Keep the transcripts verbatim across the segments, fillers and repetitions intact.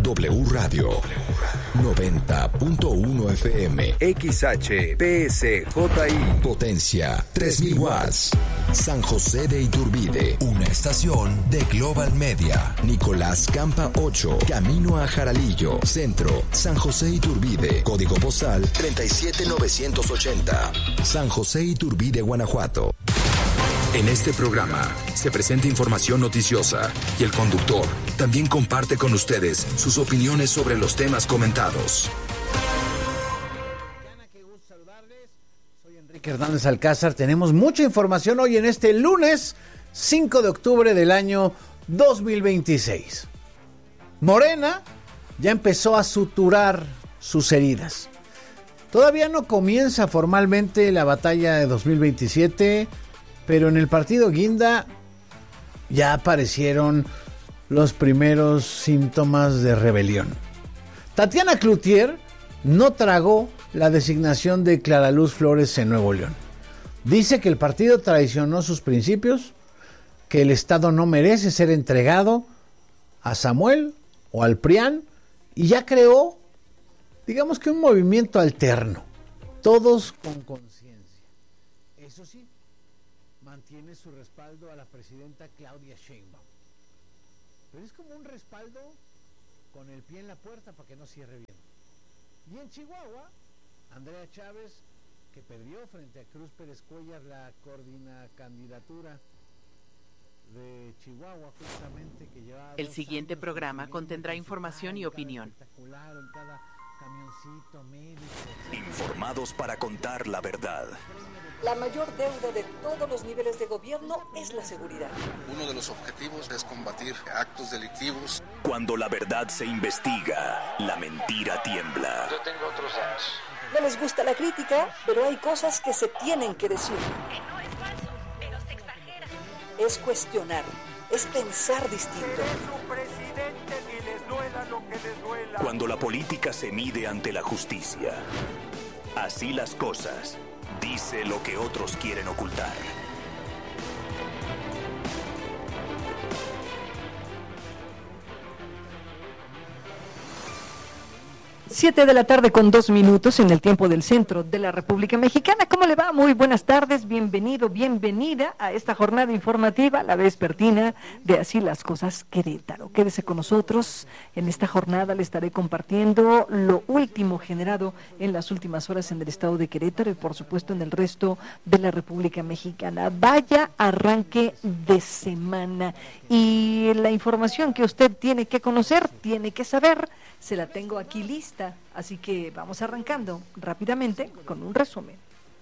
W Radio noventa punto uno F M, X H P S J I, potencia tres mil watts. San José de Iturbide, una estación de Global Media. Nicolás Campa ocho, camino a Jaralillo, centro, San José Iturbide, código postal treinta y siete mil novecientos ochenta. San José Iturbide, Guanajuato. En este programa se presenta información noticiosa y el conductor también comparte con ustedes sus opiniones sobre los temas comentados. Qué gusto saludarles. Soy Enrique Hernández Alcázar. Tenemos mucha información hoy en este lunes cinco de octubre del año dos mil veintiséis. Morena ya empezó a suturar sus heridas. Todavía no comienza formalmente la batalla de dos mil veintisiete, pero en el partido Guinda ya aparecieron los primeros síntomas de rebelión. Tatiana Cloutier no tragó la designación de Clara Luz Flores en Nuevo León. Dice que el partido traicionó sus principios, que el Estado no merece ser entregado a Samuel o al P R I A N, y ya creó, digamos que un movimiento alterno, todos con conciencia. Eso sí, mantiene su respaldo a la presidenta Claudia Sheinbaum. Pero es como un respaldo con el pie en la puerta para que no cierre bien. Y en Chihuahua, Andrea Chávez, que perdió frente a Cruz Pérez Cuellar la coordina candidatura de Chihuahua, justamente, que lleva El siguiente programa contendrá información y opinión. Informados para contar la verdad. La mayor deuda de todos los niveles de gobierno es la seguridad. Uno de los objetivos es combatir actos delictivos. Cuando la verdad se investiga, la mentira tiembla. Yo tengo otros datos. No les gusta la crítica, pero hay cosas que se tienen que decir. Que no es falso, pero se exagera. Es cuestionar, es pensar distinto. Cuando la política se mide ante la justicia. Así las cosas. Dice lo que otros quieren ocultar. Siete de la tarde con dos minutos en el tiempo del centro de la República Mexicana. ¿Cómo le va? Muy buenas tardes, bienvenido, bienvenida a esta jornada informativa, la vespertina de Así las Cosas Querétaro. Quédese con nosotros, en esta jornada le estaré compartiendo lo último generado en las últimas horas en el estado de Querétaro y por supuesto en el resto de la República Mexicana. Vaya arranque de semana y la información que usted tiene que conocer, tiene que saber, se la tengo aquí lista, así que vamos arrancando rápidamente con un resumen.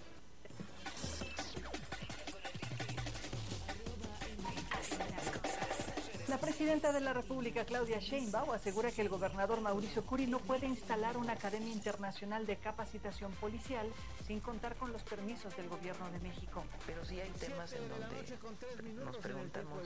La presidenta de la República, Claudia Sheinbaum, asegura que el gobernador Mauricio Curi no puede instalar una academia internacional de capacitación policial sin contar con los permisos del gobierno de México. Pero sí hay temas en donde nos preguntamos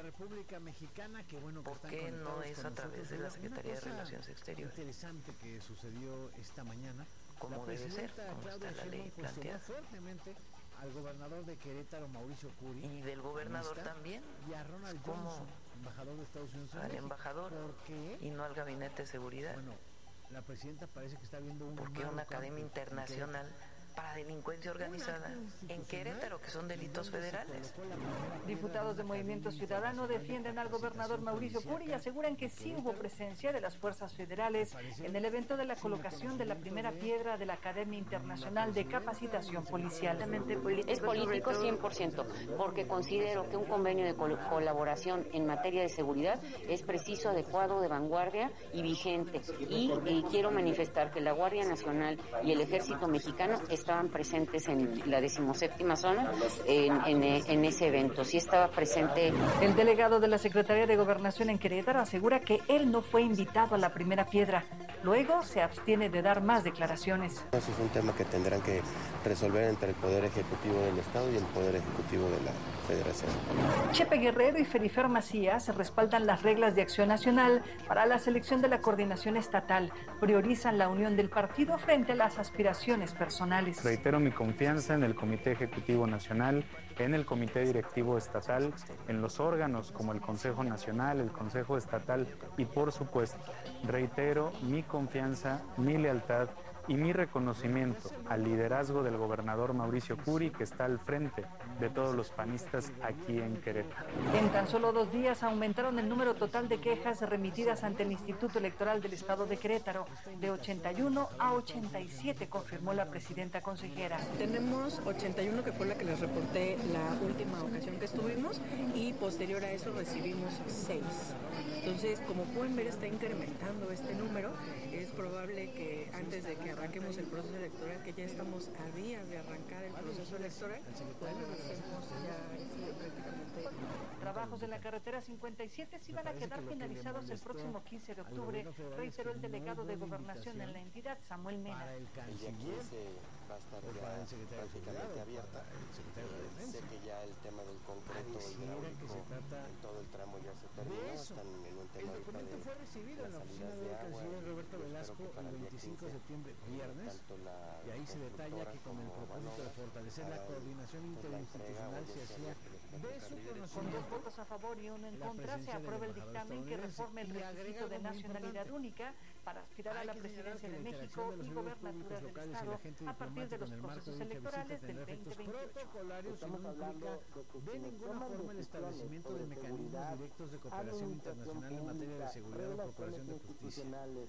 por qué no es a través de la Secretaría de Relaciones Exteriores. Interesante que sucedió esta mañana. Como debe ser, como está la ley planteada. Al gobernador de Querétaro, Mauricio Curi, y del gobernador también, y a Ronald como Johnson, embajador de Estados Unidos, al embajador, ¿por qué? Y no al gabinete de seguridad. Bueno, la presidenta parece que está viendo un ¿por qué una academia internacional para delincuencia organizada en Querétaro, que son delitos federales? Diputados de Movimiento Ciudadano defienden al gobernador Mauricio Curi y aseguran que sí hubo presencia de las fuerzas federales en el evento de la colocación de la primera piedra de la Academia Internacional de Capacitación Policial. Es político cien por ciento, porque considero que un convenio de col- colaboración en materia de seguridad es preciso, adecuado, de vanguardia y vigente. Y, y quiero manifestar que la Guardia Nacional y el Ejército Mexicano estaban presentes en la decimoséptima zona en, en, en ese evento. Sí estaba presente. El delegado de la Secretaría de Gobernación en Querétaro asegura que él no fue invitado a la primera piedra. Luego se abstiene de dar más declaraciones. Eso es un tema que tendrán que resolver entre el Poder Ejecutivo del Estado y el Poder Ejecutivo de la Federación. Chepe Guerrero y Ferifer Macías respaldan las reglas de acción nacional para la selección de la coordinación estatal. Priorizan la unión del partido frente a las aspiraciones personales. Reitero mi confianza en el Comité Ejecutivo Nacional, en el Comité Directivo Estatal, en los órganos como el Consejo Nacional, el Consejo Estatal y, por supuesto, reitero mi confianza, mi lealtad y mi reconocimiento al liderazgo del gobernador Mauricio Curi, que está al frente de todos los panistas aquí en Querétaro. En tan solo dos días aumentaron el número total de quejas remitidas ante el Instituto Electoral del Estado de Querétaro, de ochenta y uno a ochenta y siete, confirmó la presidenta consejera. Tenemos ochenta y uno, que fue la que les reporté la última ocasión que estuvimos, y posterior a eso recibimos seis. Entonces, como pueden ver, está incrementando este número. Es probable que antes de que arranquemos el proceso electoral, que ya estamos a días de arrancar el proceso electoral, pues hacemos ya prácticamente. Trabajos en la carretera cincuenta y siete se iban a quedar finalizados el próximo quince de octubre, reiteró el delegado de Gobernación en la entidad, Samuel Mena. El día quince va a estar ya prácticamente abierta. Eh, sé que ya el tema del concreto hidráulico en todo el tramo ya se terminó. Están en un tema de las salidas de agua. Roberto Velasco el veinticinco de septiembre, viernes, y ahí se detalla que con el propósito de fortalecer la coordinación interinstitucional se hacía de su conocimiento. Con dos votos a favor y uno en contra, se aprueba el dictamen que reforma el requisito de nacionalidad única para aspirar a la presidencia de México y gobernaturas del Estado a partir de los procesos electorales del veinte veintiocho. Estamos hablando de ninguna forma el establecimiento de mecanismos directos de cooperación internacional en materia de seguridad o procuración de justicia,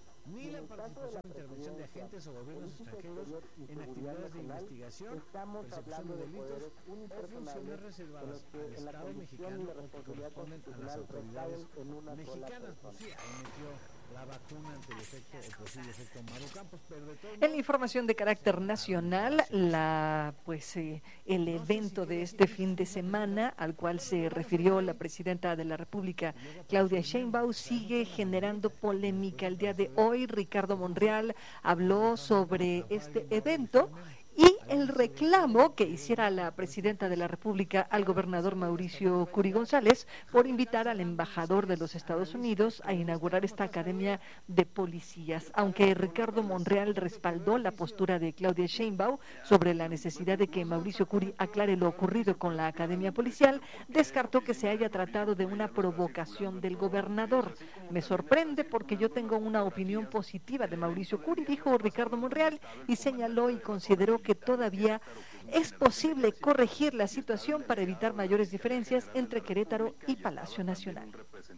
ni la participación o intervención de agentes o gobiernos extranjeros en actividades de investigación, persecución de delitos o funciones reservadas al Estado mexicano o que corresponden a las autoridades mexicanas. Pues sí, ahí metió la vacuna ante el efecto o posible efecto Maru Campos, pero de todo. En la información de carácter nacional, la pues eh, el evento de este fin de semana al cual se refirió la presidenta de la República, Claudia Sheinbaum, sigue generando polémica. El día de hoy, Ricardo Monreal habló sobre este evento y el reclamo que hiciera la presidenta de la República al gobernador Mauricio Curi González por invitar al embajador de los Estados Unidos a inaugurar esta academia de policías. Aunque Ricardo Monreal respaldó la postura de Claudia Sheinbaum sobre la necesidad de que Mauricio Curi aclare lo ocurrido con la academia policial, descartó que se haya tratado de una provocación del gobernador. Me sorprende porque yo tengo una opinión positiva de Mauricio Curi, dijo Ricardo Monreal, y señaló y consideró que que todavía es posible corregir la situación para evitar mayores diferencias entre Querétaro y Palacio Nacional.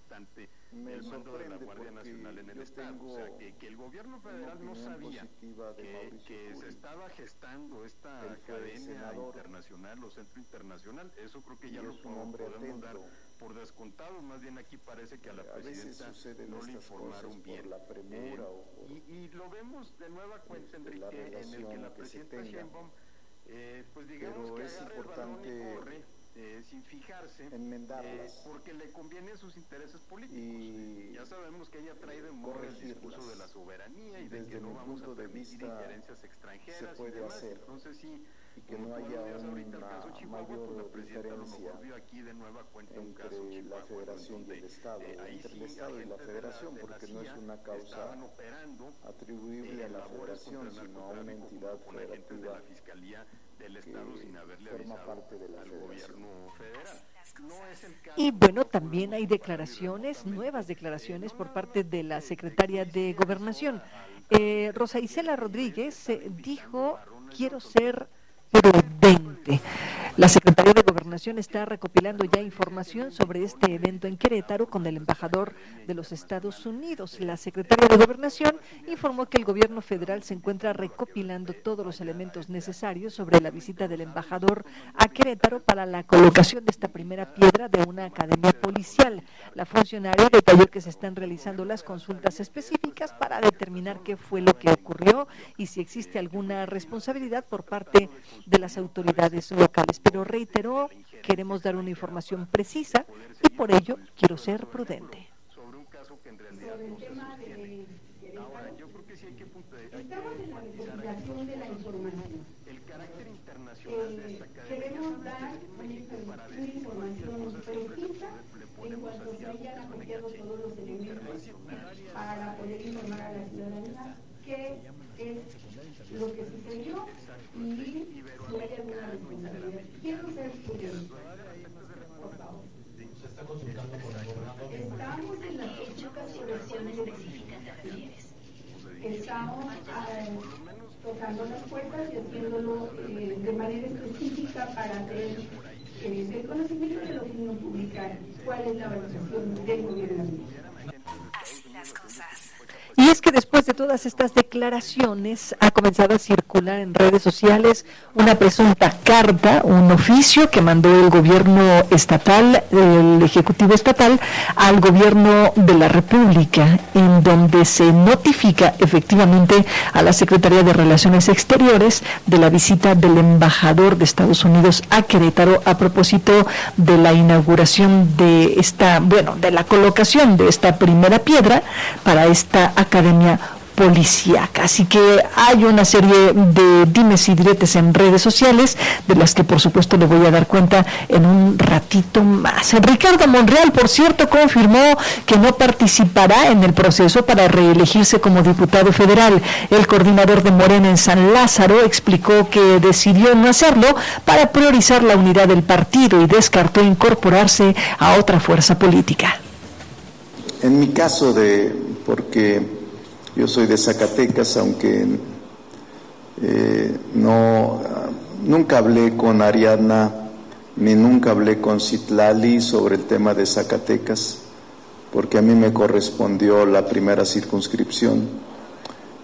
El mando de la Guardia Nacional en el Estado, o sea, que, que el gobierno federal no sabía que, que se estaba gestando esta academia internacional o centro internacional, eso creo que ya lo podemos, podemos dar por descontado. Más bien aquí parece que a la presidenta no le informaron bien. Eh, y, y lo vemos de nueva cuenta, Enrique, en el que la presidenta Sheinbaum, eh, pues digamos que agarre el balón y corre, Eh, sin fijarse, eh, porque le conviene a sus intereses políticos. Y ya sabemos que ella trae de moda el discurso de la soberanía y de que no vamos a permitir injerencias extranjeras y demás. Hacer, Entonces sí, y que no haya ahorita el caso Chihuahua, pues la presidenta a lo mejor vio aquí de nueva cuenta un caso Chihuahua, la Federación y el Estado, eh, ahí entre sí, el Estado y la Federación, de la, porque de la C I A no es una causa atribuible eh, a la Federación, sino a una entidad federativa de la Fiscalía del Estado sin haberle avisado al gobierno federal. No es el caso. Y bueno, también hay declaraciones, nuevas declaraciones por parte de la secretaria de Gobernación. Eh, Rosa Isela Rodríguez eh, dijo, quiero ser prudente. La Secretaría de Gobernación está recopilando ya información sobre este evento en Querétaro con el embajador de los Estados Unidos. La Secretaría de Gobernación informó que el gobierno federal se encuentra recopilando todos los elementos necesarios sobre la visita del embajador a Querétaro para la colocación de esta primera piedra de una academia policial. La funcionaria detalló que se están realizando las consultas específicas para determinar qué fue lo que ocurrió y si existe alguna responsabilidad por parte de las autoridades locales, pero reiteró, queremos dar una información precisa y por ello quiero ser prudente. Sobre un caso que en realidad no se sostiene. Ahora, yo creo que sí hay que puntualizar. Estamos en la recopilación de la información. El carácter internacional de esta academia. Queremos dar una información precisa en cuanto se hayan acopiado todos los elementos para poder informar a la ciudadanía qué es lo que sucedió y si hay alguna responsabilidad. Quiero ser prudente, por favor. Se está consultando con el gobernador. Estamos en las últimas correcciones específicas de acciones. Estamos eh, tocando las puertas y haciéndolo eh, de manera específica para hacer eh, el conocimiento de la opinión pública cuál es la valoración del gobierno. Así las cosas. Y es que después de todas estas declaraciones ha comenzado a circular en redes sociales una presunta carta, un oficio que mandó el gobierno estatal, el Ejecutivo Estatal, al gobierno de la República, en donde se notifica efectivamente a la Secretaría de Relaciones Exteriores de la visita del embajador de Estados Unidos a Querétaro a propósito de la inauguración de esta, bueno, de la colocación de esta primera piedra para esta academia policíaca. Así que hay una serie de dimes y diretes en redes sociales, de las que por supuesto le voy a dar cuenta en un ratito más. Ricardo Monreal, por cierto, confirmó que no participará en el proceso para reelegirse como diputado federal. El coordinador de Morena en San Lázaro explicó que decidió no hacerlo para priorizar la unidad del partido y descartó incorporarse a otra fuerza política. En mi caso, de porque yo soy de Zacatecas, aunque eh, no nunca hablé con Ariadna ni nunca hablé con Citlali sobre el tema de Zacatecas, porque a mí me correspondió la primera circunscripción.